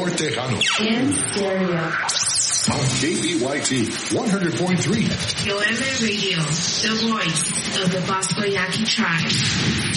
Sabor Tejano. In stereo. On KBYT 100.3. KOMA Radio, the voice of the Basco Yaqui tribe.